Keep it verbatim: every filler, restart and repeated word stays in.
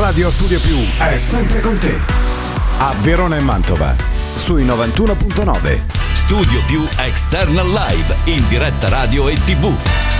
Radio Studio Più è sempre con te. A Verona e Mantova, sui novantuno virgola nove. Studio Più External Live, in diretta radio e tivù.